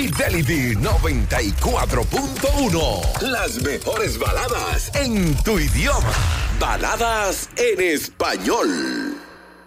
Fidelity 94.1. Las mejores baladas en tu idioma. Baladas en español.